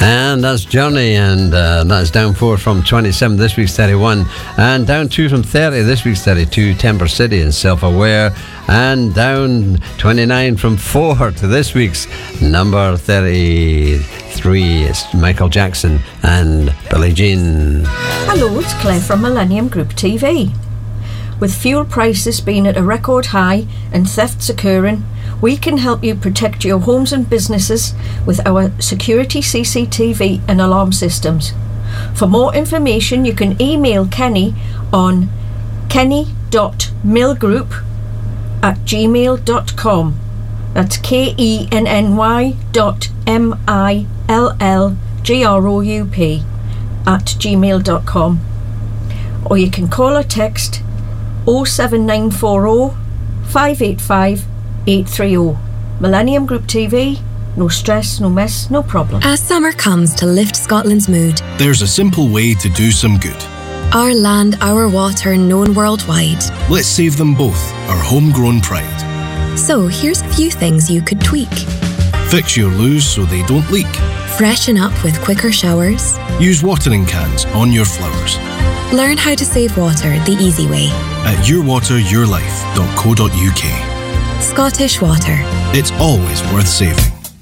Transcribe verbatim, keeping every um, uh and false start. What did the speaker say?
And that's Journey, and uh, that's down four from twenty-seven, this week's thirty-one, and down two from thirty, this week's thirty-two, Temper City and Self-Aware, and down twenty-nine from four to this week's number thirty-three, it's Michael Jackson and Billie Jean. Hello, it's Claire from Millennium Group T V. With fuel prices being at a record high and thefts occurring, we can help you protect your homes and businesses with our security C C T V and alarm systems. For more information, you can email Kenny on kenny dot millgroup at gmail dot com. That's K E N N Y dot M I L L G R O U P at gmail dot com. Or you can call or text oh seven nine four oh, five eight five, eight three oh. Millennium Group T V, no stress, no mess, no problem. As summer comes to lift Scotland's mood, there's a simple way to do some good. Our land, our water, known worldwide. Let's save them both, our homegrown pride. So here's a few things you could tweak. Fix your loos so they don't leak. Freshen up with quicker showers. Use watering cans on your flowers. Learn how to save water the easy way. At your water your life dot co dot uk. Scottish Water. It's always worth saving.